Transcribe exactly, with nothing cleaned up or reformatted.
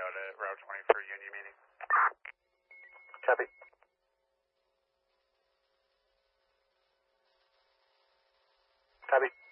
out at Route twenty for Union meeting. Copy. Copy.